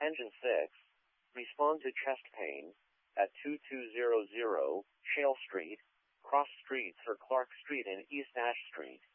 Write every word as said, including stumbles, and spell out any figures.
Engine six. Respond to chest pain at two two zero zero Shale Street, cross streets for Clark Street and East Ash Street.